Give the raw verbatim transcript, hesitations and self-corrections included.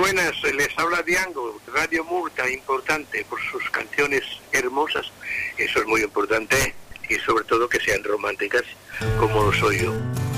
Buenas, les habla Diango, Radio Murta, importante por sus canciones hermosas, eso es muy importante, y sobre todo que sean románticas, como lo soy yo.